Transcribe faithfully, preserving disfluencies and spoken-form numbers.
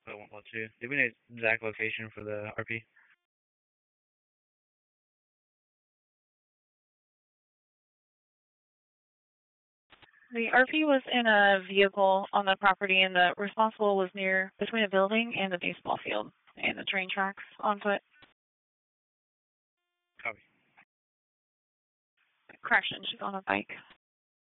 Echo one one two. Do we know the exact location for the R P? The R P was in a vehicle on the property, and the responsible was near between a building and the baseball field and the train tracks on foot. Copy. Crash engine on a bike.